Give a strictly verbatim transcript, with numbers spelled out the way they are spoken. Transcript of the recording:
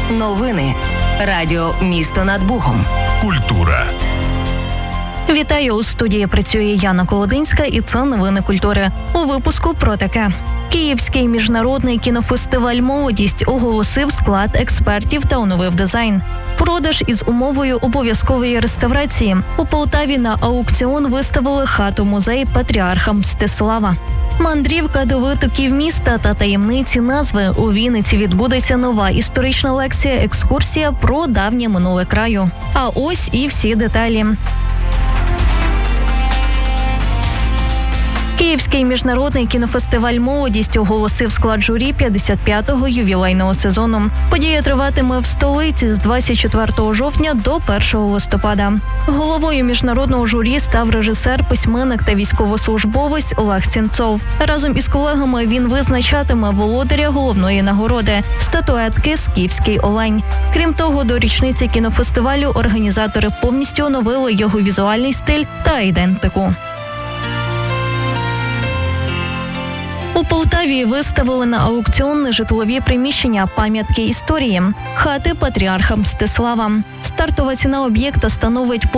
Новини. Радіо «Місто над Богом». Культура. Вітаю, у студії працює Яна Колодинська, і це новини культури. У випуску про таке. Київський міжнародний кінофестиваль «Молодість» оголосив склад експертів та оновив дизайн. Продаж із умовою обов'язкової реставрації. У Полтаві на аукціон виставили хату-музей Патріарха Мстислава. Мандрівка до витоків міста та таємниці назви. У Вінниці відбудеться нова історична лекція-екскурсія про давнє минуле краю. А ось і всі деталі. Київський міжнародний кінофестиваль «Молодість» оголосив склад журі п'ятдесят п'ятого ювілейного сезону. Подія триватиме в столиці з двадцять четвертого жовтня до першого листопада. Головою міжнародного журі став режисер, письменник та військовослужбовець Олег Сенцов. Разом із колегами він визначатиме володаря головної нагороди – статуетки «Скіфський олень». Крім того, до річниці кінофестивалю організатори повністю оновили його візуальний стиль та ідентику. У Полтаві виставили на аукціон нежитлові приміщення пам'ятки історії – хати Патріарха Мстислава. Стартова ціна об'єкта становить